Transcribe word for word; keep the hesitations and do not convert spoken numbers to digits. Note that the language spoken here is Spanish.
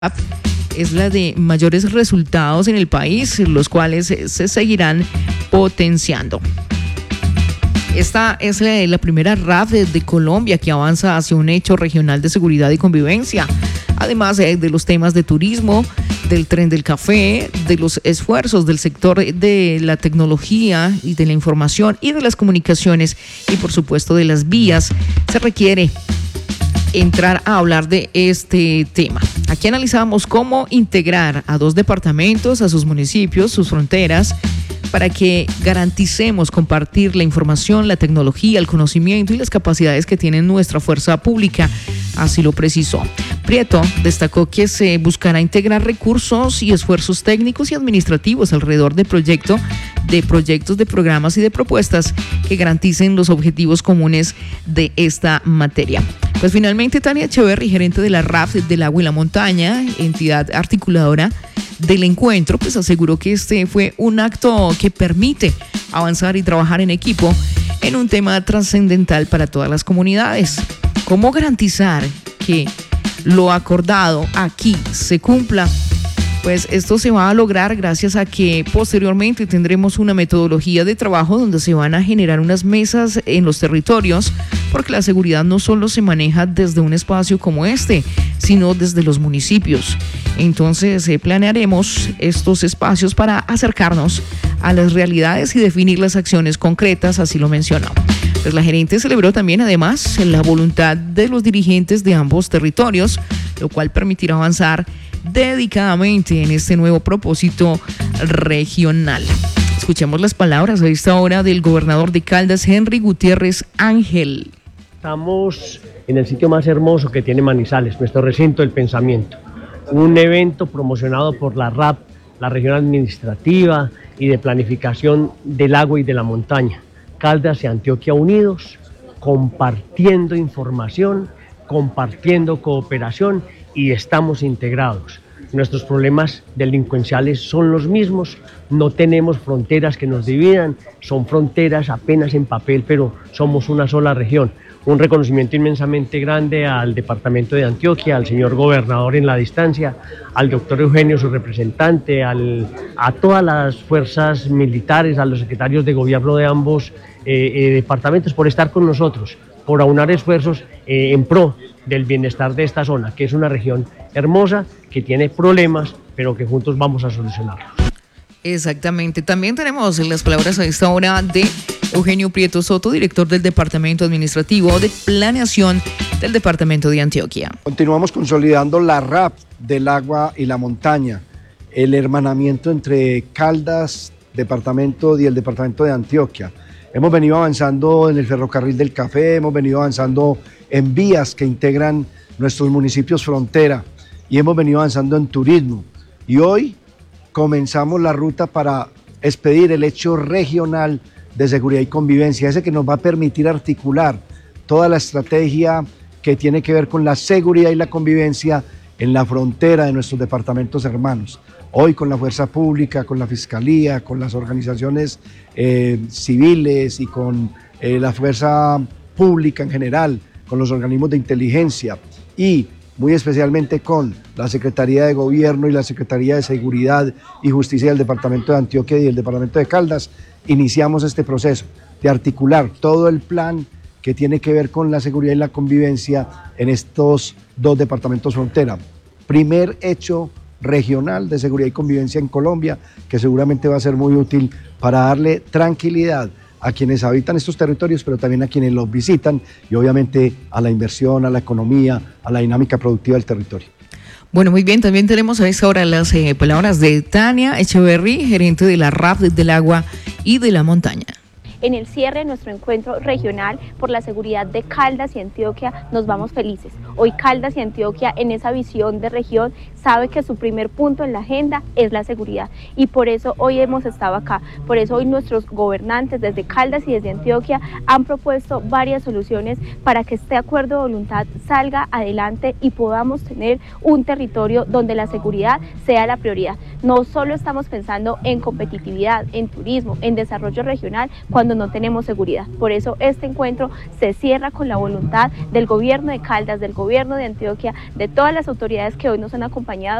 es la de mayores resultados en el país, los cuales se seguirán potenciando. Esta es la, la primera R A F de, de Colombia que avanza hacia un hecho regional de seguridad y convivencia, además eh, de los temas de turismo, del tren del café, de los esfuerzos del sector de la tecnología y de la información y de las comunicaciones y por supuesto de las vías. Se requiere entrar a hablar de este tema. Aquí analizamos cómo integrar a dos departamentos, a sus municipios, sus fronteras, para que garanticemos compartir la información, la tecnología, el conocimiento y las capacidades que tiene nuestra fuerza pública. Así lo precisó. Prieto destacó que se buscará integrar recursos y esfuerzos técnicos y administrativos alrededor de, proyecto, de proyectos, de programas y de propuestas que garanticen los objetivos comunes de esta materia. Pues finalmente Tania Echeverry, gerente de la R A F del Agua y la Montaña, entidad articuladora del encuentro, pues aseguró que este fue un acto que permite avanzar y trabajar en equipo en un tema trascendental para todas las comunidades. ¿Cómo garantizar que lo acordado aquí se cumpla? Pues esto se va a lograr gracias a que posteriormente tendremos una metodología de trabajo donde se van a generar unas mesas en los territorios, porque la seguridad no solo se maneja desde un espacio como este, sino desde los municipios. Entonces eh, planearemos estos espacios para acercarnos a las realidades y definir las acciones concretas, así lo mencionó. Pues la gerente celebró también además la voluntad de los dirigentes de ambos territorios, lo cual permitirá avanzar dedicadamente en este nuevo propósito regional. Escuchemos las palabras a esta hora del gobernador de Caldas, Henry Gutiérrez Ángel. Estamos en el sitio más hermoso que tiene Manizales, nuestro recinto del pensamiento. Un evento promocionado por la R A P, la región administrativa y de planificación del agua y de la montaña. Caldas y Antioquia unidos, compartiendo información, compartiendo cooperación y estamos integrados. Nuestros problemas delincuenciales son los mismos, no tenemos fronteras que nos dividan, son fronteras apenas en papel, pero somos una sola región. Un reconocimiento inmensamente grande al departamento de Antioquia, al señor gobernador en la distancia, al doctor Eugenio, su representante, al, a todas las fuerzas militares, a los secretarios de gobierno de ambos eh, eh, departamentos por estar con nosotros, por aunar esfuerzos eh, en pro del bienestar de esta zona, que es una región hermosa, que tiene problemas, pero que juntos vamos a solucionarlos. Exactamente. También tenemos las palabras a esta hora de Eugenio Prieto Soto, director del Departamento Administrativo de Planeación del Departamento de Antioquia. Continuamos consolidando la R A P del Agua y la Montaña, el hermanamiento entre Caldas, departamento y el Departamento de Antioquia. Hemos venido avanzando en el ferrocarril del café, hemos venido avanzando en vías que integran nuestros municipios frontera y hemos venido avanzando en turismo. Y hoy comenzamos la ruta para expedir el hecho regional de seguridad y convivencia, ese que nos va a permitir articular toda la estrategia que tiene que ver con la seguridad y la convivencia en la frontera de nuestros departamentos hermanos. Hoy con la fuerza pública, con la fiscalía, con las organizaciones eh, civiles y con eh, la fuerza pública en general, con los organismos de inteligencia y muy especialmente con la Secretaría de Gobierno y la Secretaría de Seguridad y Justicia del Departamento de Antioquia y del Departamento de Caldas, iniciamos este proceso de articular todo el plan que tiene que ver con la seguridad y la convivencia en estos dos departamentos frontera. Primer hecho regional de seguridad y convivencia en Colombia, que seguramente va a ser muy útil para darle tranquilidad a quienes habitan estos territorios, pero también a quienes los visitan y obviamente a la inversión, a la economía, a la dinámica productiva del territorio. Bueno, muy bien, también tenemos a esta hora las eh, palabras de Tania Echeverry, gerente de la R A P del Agua y de la Montaña. En el cierre de nuestro encuentro regional por la seguridad de Caldas y Antioquia nos vamos felices. Hoy Caldas y Antioquia, en esa visión de región, sabe que su primer punto en la agenda es la seguridad y por eso hoy hemos estado acá. Por eso hoy nuestros gobernantes desde Caldas y desde Antioquia han propuesto varias soluciones para que este acuerdo de voluntad salga adelante y podamos tener un territorio donde la seguridad sea la prioridad. No solo estamos pensando en competitividad, en turismo, en desarrollo regional, cuando cuando no tenemos seguridad. Por eso este encuentro se cierra con la voluntad del gobierno de Caldas, del gobierno de Antioquia, de todas las autoridades que hoy nos han acompañado.